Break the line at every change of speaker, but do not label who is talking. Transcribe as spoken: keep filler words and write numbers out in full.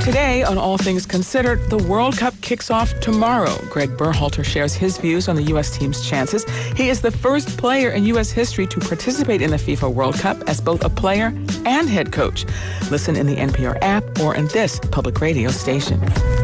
today on All Things Considered, the World Cup kicks off tomorrow. Greg Berhalter shares his views on the U S team's chances. He is the first player in U S history to participate in the FIFA World Cup as both a player and head coach. Listen in the N P R app or in this public radio station.